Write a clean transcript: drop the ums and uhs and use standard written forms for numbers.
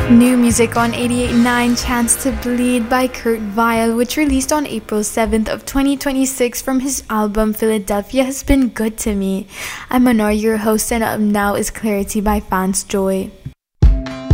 New music on 88.9 Chance to Bleed by Kurt Vile, which released on April 7th of 2026 from his album Philadelphia Has Been Good to Me. I'm Manor, your host, and up now is Clarity by Fans Joy.